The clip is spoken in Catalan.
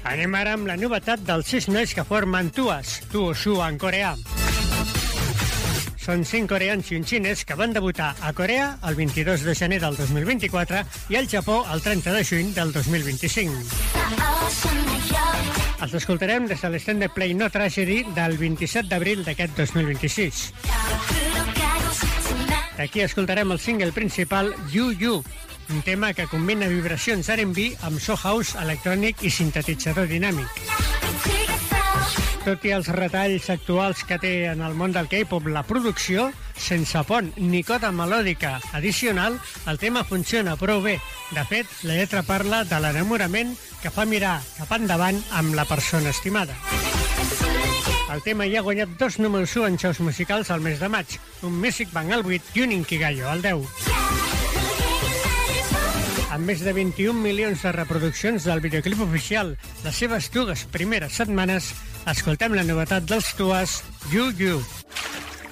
Anem ara amb la novetat dels 6 nois que formen Tuas, Tuoshu en coreà. Són 5 coreans i un xinès que van debutar a Corea el 22 de gener del 2024 i al Japó el 30 de juny del 2025. Els escoltarem des de l'Extended Play No Tragedy del 27 d'abril d'aquest 2026. Aquí escoltarem el single principal You You, un tema que combina vibracions R&B amb so house, electrònic i sintetitzador dinàmic. Tot i els retalls actuals que té en el món del K-pop la producció, sense pont ni coda melòdica addicional, el tema funciona prou bé. De fet, la lletra parla de l'enamorament que fa mirar cap endavant amb la persona estimada. El tema ja ha guanyat 2 números 1 en shows musicals al mes de maig, un Music Bank al 8 i un Inkigayo al 10. Amb més de 21 milions de reproduccions del videoclip oficial les seves 2 primeres setmanes, escoltem la novetat dels Tuas, You You.